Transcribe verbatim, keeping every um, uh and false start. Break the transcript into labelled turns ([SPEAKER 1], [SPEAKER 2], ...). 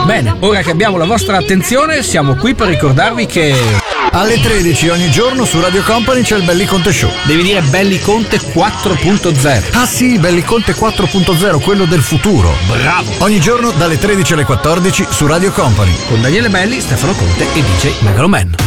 [SPEAKER 1] Bene, ora che abbiamo la vostra attenzione, siamo qui per ricordarvi che
[SPEAKER 2] alle tredici ogni giorno su Radio Company c'è il Belli Conte Show.
[SPEAKER 1] devi dire Belli Conte quattro punto zero.
[SPEAKER 2] Ah sì, Belli Conte quattro punto zero, quello del futuro.
[SPEAKER 1] Bravo!
[SPEAKER 2] Ogni giorno dalle tredici alle quattordici su Radio Company.
[SPEAKER 1] Con Daniele Belli, Stefano Conte e D J Megaloman.